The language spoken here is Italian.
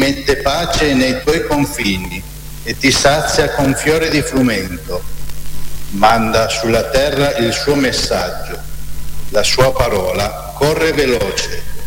mette pace nei tuoi confini e ti sazia con fiori di frumento. Manda sulla terra il suo messaggio, la sua parola corre veloce